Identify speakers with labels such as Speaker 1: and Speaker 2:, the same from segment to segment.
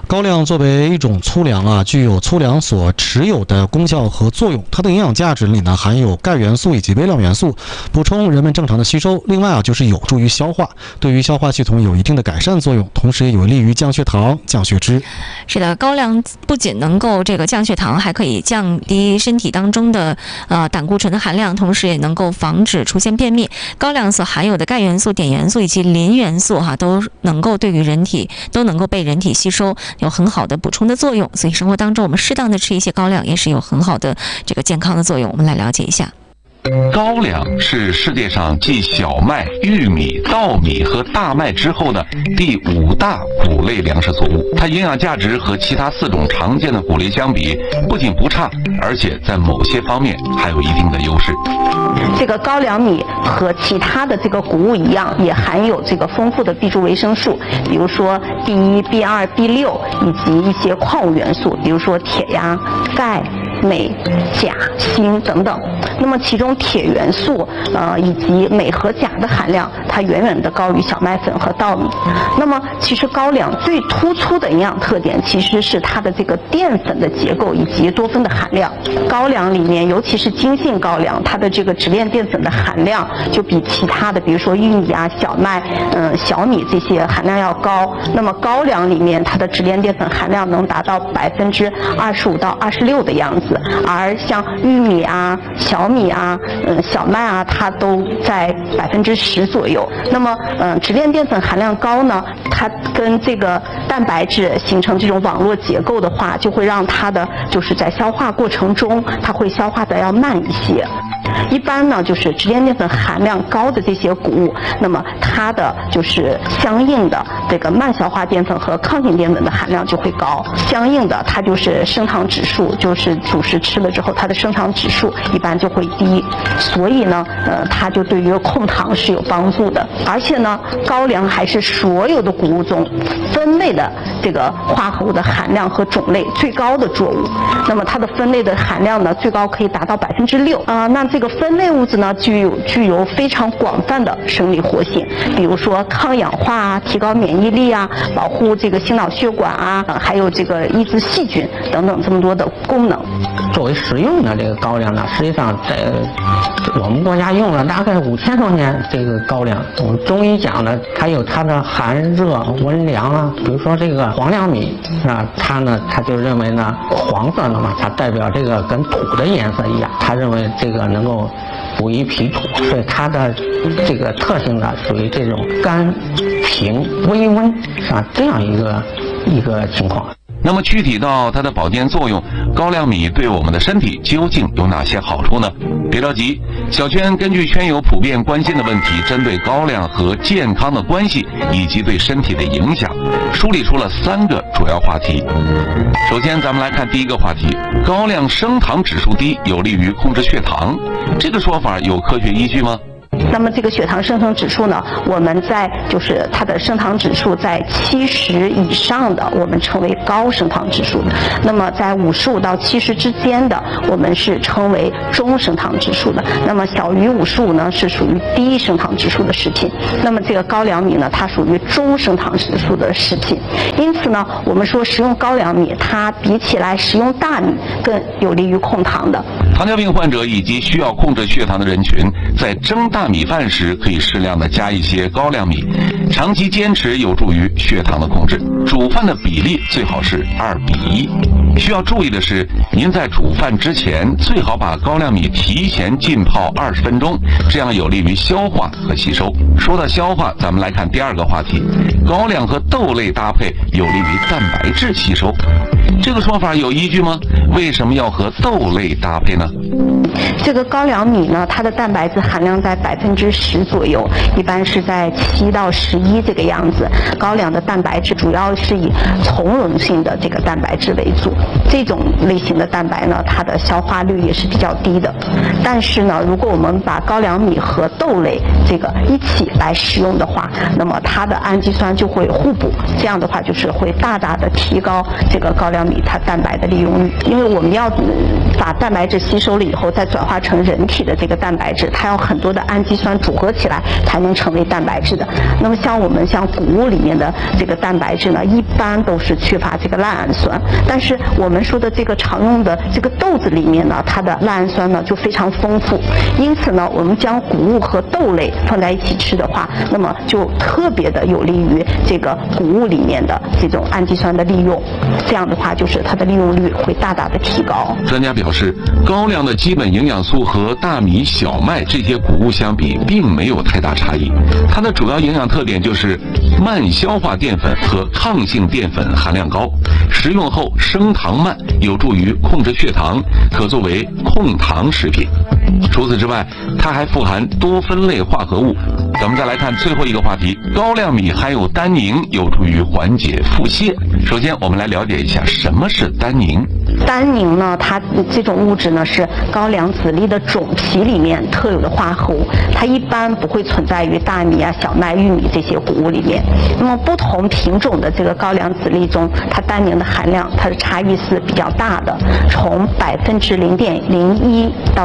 Speaker 1: 高粱作为一种粗粮啊，具有粗粮所持有的功效和作用。它的营养价值里呢，含有钙元素以及微量元素，补充人们正常的吸收。另外啊，就是有助于消化，对于消化系统有一定的改善作用，同时也有利于降血糖、降血脂。
Speaker 2: 是的，高粱不仅能够这个降血糖，还可以降低身体当中的胆固醇的含量，同时也能够防止出现便秘。高粱所含有的钙元素、碘元素以及磷元素都能够对于人体都能够被人体吸收，有很好的补充的作用。所以生活当中我们适当的吃一些高粱也是有很好的这个健康的作用。我们来了解一下。
Speaker 3: 高粱是世界上继小麦、玉米、稻米和大麦之后的第5大谷类粮食作物。它营养价值和其他4种常见的谷类相比，不仅不差，而且在某些方面还有一定的优势。
Speaker 4: 这个高粱米和其他的这个谷物一样，也含有这个丰富的 B 族维生素，比如说 B1、B2、B6，以及一些矿物元素，比如说铁呀、钙、镁、钾、锌等等。那么其中铁元素以及镁和钾的含量，它远远的高于小麦粉和稻米。那么其实高粱最突出的营养特点其实是它的这个淀粉的结构以及多酚的含量。高粱里面，尤其是精细高粱，它的这个直链淀粉的含量就比其他的，比如说玉米啊、小麦、小米这些含量要高。那么高粱里面，它的直链淀粉含量能达到25%到26%的样子，而像玉米啊、小米啊、小麦啊，它都在10%左右。那么，直链淀粉含量高呢，它跟这个蛋白质形成这种网络结构的话，就会让它的就是在消化过程中，它会消化的要慢一些。一般呢，就是直链淀粉含量高的这些谷物，那么它的就是相应的这个慢消化淀粉和抗性淀粉的含量就会高，相应的它就是升糖指数，就是主食吃了之后，它的升糖指数一般就会低，所以呢，它就对于控糖是有帮助的。而且呢，高粱还是所有的谷物中酚类的这个化合物的含量和种类最高的作物。那么它的酚类的含量呢，最高可以达到6%。那这个酚类物质呢，具有非常广泛的生理活性，比如说抗氧化啊、提高免疫力啊、保护这个心脑血管啊，还有这个抑制细菌等等这么多的功能。
Speaker 5: 作为食用的这个高粱呢，实际上在我们国家用了大概5000多年。这个高粱，我们中医讲呢，它有它的寒热温凉啊。比如说这个黄粱米啊，它就认为呢，黄色的嘛，它代表这个跟土的颜色一样，他认为这个能够补益脾土，所以它的这个特性呢，属于这种甘平微温这样一个情况。
Speaker 3: 那么具体到它的保健作用，高粱米对我们的身体究竟有哪些好处呢？别着急，小圈根据圈友普遍关心的问题，针对高粱和健康的关系以及对身体的影响，梳理出了3个主要话题。首先咱们来看第一个话题，高粱升糖指数低，有利于控制血糖，这个说法有科学依据吗？
Speaker 4: 那么这个血糖升糖指数呢，我们在就是它的升糖指数在70以上的，我们称为高升糖指数的；那么在55到70之间的，我们是称为中升糖指数的；那么小于55呢，是属于低升糖指数的食品。那么这个高粱米呢，它属于中升糖指数的食品。因此呢，我们说食用高粱米，它比起来食用大米更有利于控糖的。
Speaker 3: 糖尿病患者以及需要控制血糖的人群，在蒸大米饭时可以适量的加一些高粱米，长期坚持有助于血糖的控制。煮饭的比例最好是2:1。需要注意的是，您在煮饭之前最好把高粱米提前浸泡20分钟，这样有利于消化和吸收。说到消化，咱们来看第2个话题，高粱和豆类搭配有利于蛋白质吸收，这个说法有依据吗？为什么要和豆类搭配呢？
Speaker 4: 这个高粱米呢，它的蛋白质含量在10%左右，一般是在7到11这个样子。高粱的蛋白质主要是以从容性的这个蛋白质为主，这种类型的蛋白呢，它的消化率也是比较低的。但是呢，如果我们把高粱米和豆类这个一起来食用的话，那么它的氨基酸就会互补，这样的话就是会大大的提高这个高粱粱米它蛋白的利用率，因为我们要把蛋白质吸收了以后，再转化成人体的这个蛋白质，它要很多的氨基酸组合起来才能成为蛋白质的。那么像谷物里面的这个蛋白质呢，一般都是缺乏这个赖氨酸，但是我们说的这个常用的这个豆子里面呢，它的赖氨酸呢就非常丰富，因此呢，我们将谷物和豆类放在一起吃的话，那么就特别的有利于这个谷物里面的这种氨基酸的利用，这样的话就是它的利用率会大大的提高。
Speaker 3: 专家表示，高粱的基本营养素和大米、小麦这些谷物相比，并没有太大差异。它的主要营养特点就是慢消化淀粉和抗性淀粉含量高，食用后升糖慢，有助于控制血糖，可作为控糖食品。除此之外，它还富含多酚类化合物。咱们再来看最后一个话题，高粱米含有单宁，有助于缓解腹泻。首先，我们来了解一下什么是单宁。
Speaker 4: 单宁呢，它这种物质呢是高粱籽粒的种皮里面特有的化合物，它一般不会存在于大米啊、小麦、玉米这些谷物里面。那么不同品种的这个高粱籽粒中，它单宁的含量它的差异是比较大的，从0.01%到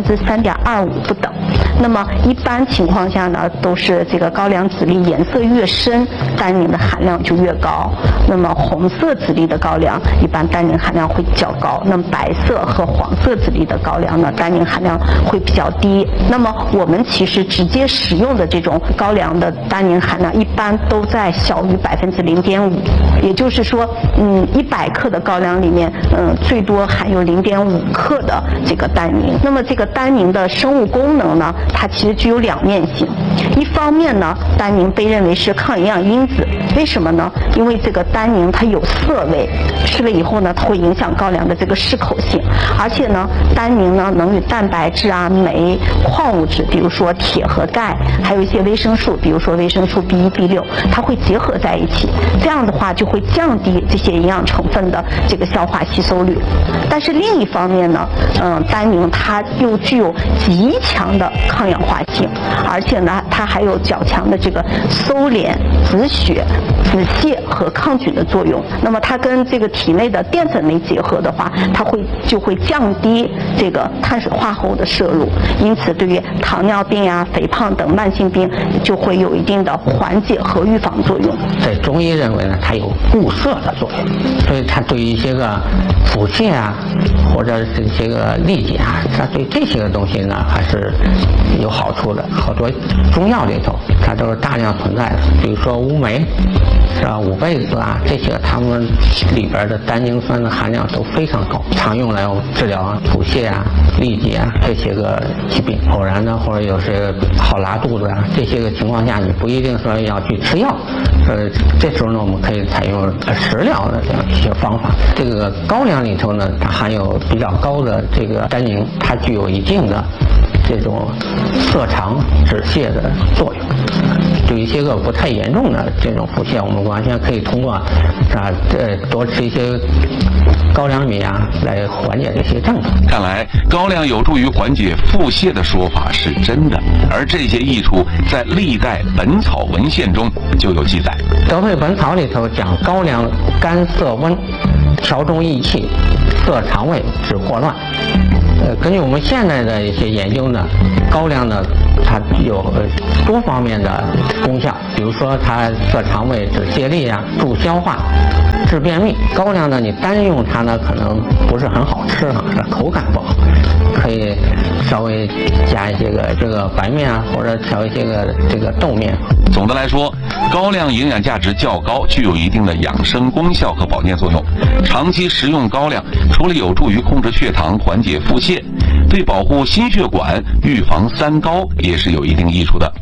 Speaker 4: 3.25%不等。那么一般情况下呢，都是这个高粱籽粒颜色越深，单宁的含量就越高。那么红色籽粒的高粱一般单宁含量会较高，那么白色和黄色籽粒的高粱呢，单宁含量会比较低。那么我们其实直接食用的这种高粱的单宁含量一般都在小于0.5%，也就是说，100克的高粱里面，最多含有0.5克的这个单宁。那么这个单宁的生物功能呢，它其实具有两面性。一方面呢，单宁被认为是抗营养因子，为什么呢？因为这个单宁它有涩味，吃了以后呢，它会影响高粱的这个适口性。而且呢，单宁呢能与蛋白质啊、酶、矿物质，比如说铁和钙，还有一些维生素，比如说维生素 B1、B6，它会结合在一起。这样的话就会降低这些营养成分的这个消化吸收率。但是另一方面呢，单宁它又具有极强的抗氧化性，而且呢，它还有较强的这个收敛、止血、止泻和抗菌的作用。那么它跟这个体内的淀粉酶结合的话，它就会降低这个碳水化合物的摄入，因此对于糖尿病呀、肥胖等慢性病就会有一定的缓解和预防作用。
Speaker 5: 在中医认为呢，它有固涩的作用，所以它对于一些个腹泻啊，或者是一些个痢疾啊，它对这些个东西呢还是有好处的。好多中药里头它都是大量存在的，比如说乌梅是吧、五倍子啊，这些它们里边的单宁酸的含量都非常高，常用来治疗腹泻啊、痢疾啊这些个疾病。偶然呢，或者有些好拉肚子啊，这些个情况下，你不一定说要去吃药，这时候呢，我们可以采用食疗的这样一些方法。这个高粱里头呢，它含有比较高的这个单宁，它具有一定的这种涩肠止泻的作用。对一些个不太严重的这种腹泻，我们完全可以通过多吃一些高粱米啊来缓解这些症状。
Speaker 3: 看来高粱有助于缓解腹泻的说法是真的，而这些益处在历代本草文献中就有记载。
Speaker 5: 德配本草里头讲高粱甘涩温，调中益气，涩肠胃，止霍乱。根据我们现在的一些研究呢，高粱呢它有多方面的功效，比如说它涩肠胃、止泻痢啊，助消化、治便秘。高粱呢，你单用它呢可能不是很好吃啊，口感不好，可以稍微加一些这个白面啊，或者调一些这个豆面。
Speaker 3: 总的来说，高粱营养价值较高，具有一定的养生功效和保健作用。长期食用高粱，除了有助于控制血糖、缓解腹泻，对保护心血管、预防三高也是有一定益处的。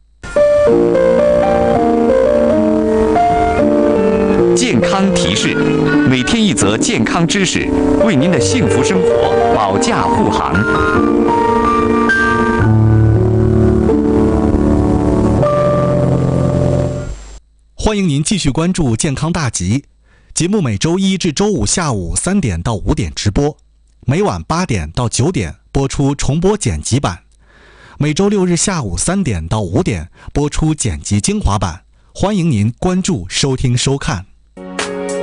Speaker 6: 健康提示，每天一则健康知识，为您的幸福生活保驾护航。
Speaker 1: 欢迎您继续关注健康大集节目，每周一至周五下午3点到5点直播，每晚8点到9点播出重播剪辑版，每周六日下午3点到5点播出剪辑精华版。欢迎您关注、收听、收看。